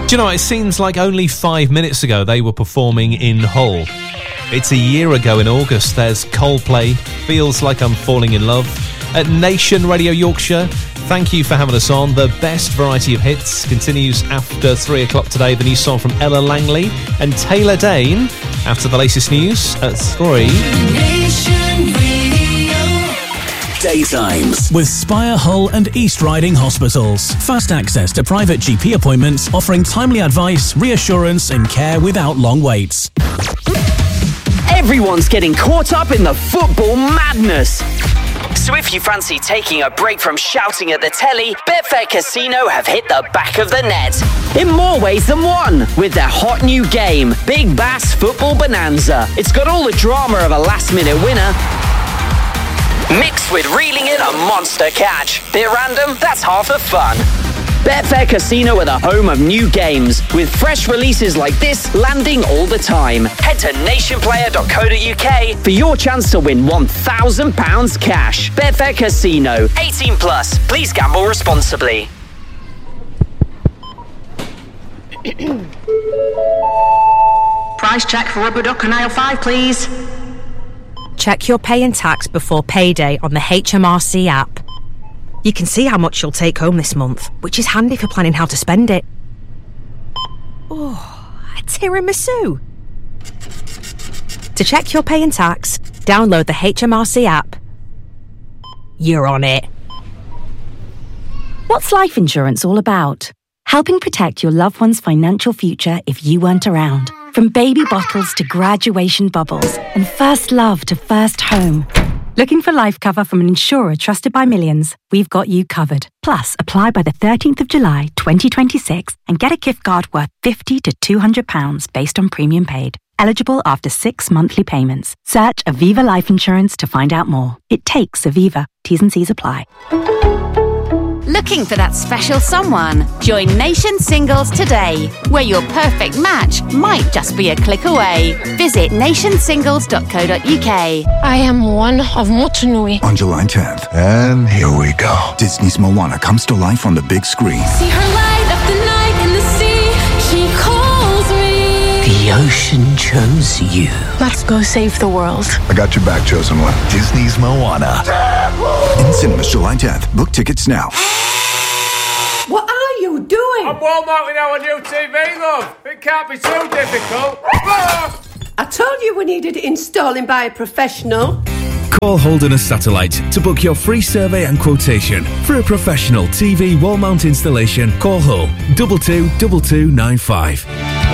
Do you know, it seems like only 5 minutes ago they were performing in Hull. It's a year ago in August. There's Coldplay, Feels Like I'm Falling in Love. At Nation Radio Yorkshire, thank you for having us on. The best variety of hits continues after 3 o'clock today. The new song from Ella Langley and Taylor Dane after the latest news at 3. Nation Radio. Daytimes with Spire, Hull and East Riding Hospitals. Fast access to private GP appointments, offering timely advice, reassurance and care without long waits. Everyone's getting caught up in the football madness. So if you fancy taking a break from shouting at the telly, Betfair Casino have hit the back of the net. In more ways than one, with their hot new game, Big Bass Football Bonanza. It's got all the drama of a last-minute winner, mixed with reeling in a monster catch. Bit random? That's half the fun. Betfair Casino are the home of new games, with fresh releases like this landing all the time. Head to nationplayer.co.uk for your chance to win £1,000 cash. Betfair Casino. 18 plus. Please gamble responsibly. Price check for rubber duck on aisle 5, please. Check your pay and tax before payday on the HMRC app. You can see how much you'll take home this month, which is handy for planning how to spend it. Oh, a tiramisu. To check your pay and tax, download the HMRC app. You're on it. What's life insurance all about? Helping protect your loved one's financial future if you weren't around. From baby bottles to graduation bubbles and first love to first home. Looking for life cover from an insurer trusted by millions? We've got you covered. Plus, apply by the 13th of July 2026 and get a gift card worth £50 to £200 based on premium paid. Eligible after 6 monthly payments. Search Aviva Life Insurance to find out more. It takes Aviva. T's and C's apply. Looking for that special someone? Join Nation Singles today, where your perfect match might just be a click away. Visit nationsingles.co.uk. I am one of Motunui. On July 10th. And here we go. Disney's Moana comes to life on the big screen. See her light up the night in the sea. She calls me. The ocean chose you. Let's go save the world. I got your back, chosen one. Disney's Moana. In cinemas July 10th. Book tickets now. What are you doing? I'm wall mounting our new TV, love. It can't be too difficult. I told you we needed installing by a professional. Call Holderness Satellite to book your free survey and quotation. For a professional TV wall mount installation, call Hull 222295.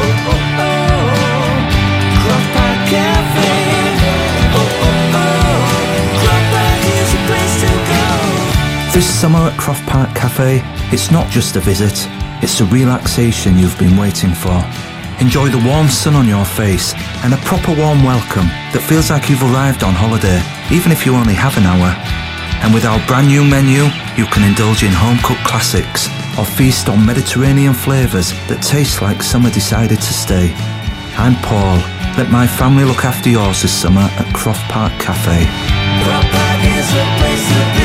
This summer at Croft Park Cafe, it's not just a visit, it's a relaxation you've been waiting for. Enjoy the warm sun on your face and a proper warm welcome that feels like you've arrived on holiday, even if you only have an hour. And with our brand new menu, you can indulge in home-cooked classics or feast on Mediterranean flavours that taste like summer decided to stay. I'm Paul. Let my family look after yours this summer at Croft Park Cafe. Croft Park is a place to be.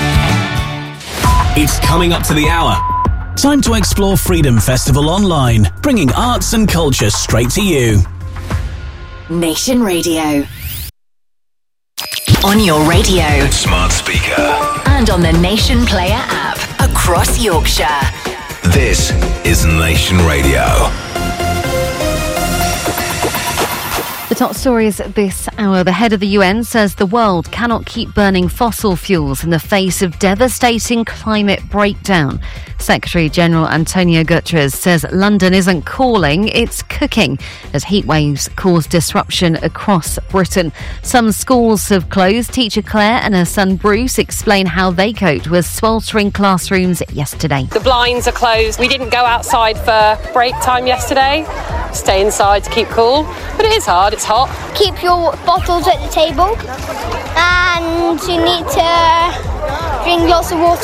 It's coming up to the hour. Time to explore Freedom Festival online, bringing arts and culture straight to you. Nation Radio. On your radio. Smart speaker. And on the Nation Player app. Across Yorkshire. This is Nation Radio. The top stories this hour. The head of the UN says the world cannot keep burning fossil fuels in the face of devastating climate breakdown. Secretary General Antonio Guterres says London isn't calling, it's cooking, as heat waves cause disruption across Britain. Some schools have closed. Teacher Claire and her son Bruce explain how they coped with sweltering classrooms yesterday. The blinds are closed. We didn't go outside for break time yesterday. Stay inside to keep cool. But it is hard, it's hot. Keep your bottles at the table and you need to drink lots of water.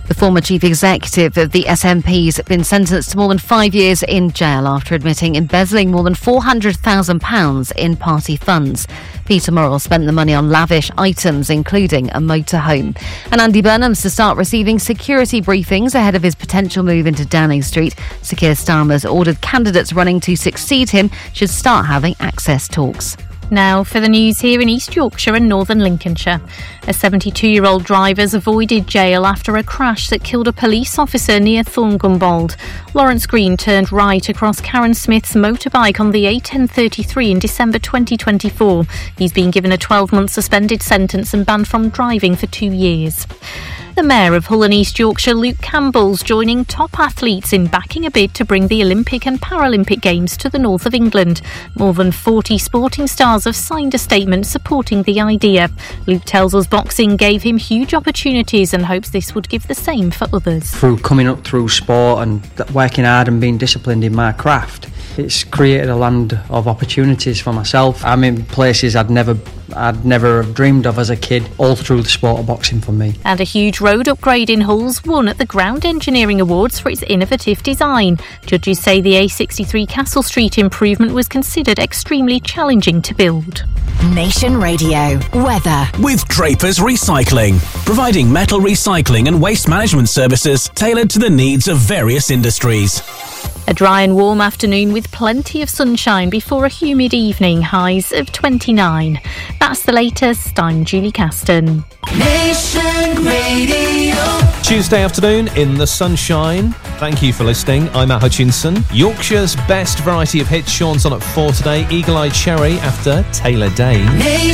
The former chief executive of the SNP has been sentenced to more than 5 years in jail after admitting embezzling more than £400,000 in party funds. Peter Murrell spent the money on lavish items, including a motorhome. And Andy Burnham's to start receiving security briefings ahead of his potential move into Downing Street. Sir Keir Starmer's ordered candidates running to succeed him should start having access talks. Now for the news here in East Yorkshire and northern Lincolnshire. A 72-year-old driver's avoided jail after a crash that killed a police officer near Thorngumbold. Lawrence Green turned right across Karen Smith's motorbike on the A1033 in December 2024. He's been given a 12-month suspended sentence and banned from driving for 2 years. The Mayor of Hull and East Yorkshire, Luke Campbell's joining top athletes in backing a bid to bring the Olympic and Paralympic Games to the north of England. More than 40 sporting stars have signed a statement supporting the idea. Luke tells us boxing gave him huge opportunities and hopes this would give the same for others. Through coming up through sport and working hard and being disciplined in my craft, it's created a land of opportunities for myself. I'm in places I'd never have dreamed of as a kid, all through the sport of boxing for me. And a huge road upgrade in Hull's won at the Ground Engineering Awards for its innovative design. Judges say the A63 Castle Street improvement was considered extremely challenging to build. Nation Radio weather with Draper's Recycling, providing metal recycling and waste management services tailored to the needs of various industries. A dry and warm afternoon with plenty of sunshine before a humid evening, highs of 29. That's the latest. I'm Julie Caston. Nation Radio. Tuesday afternoon in the sunshine. Thank you for listening. I'm Matt Hutchinson. Yorkshire's best variety of hits. Sean's on at 4 today. Eagle Eye Cherry after Taylor Dayne.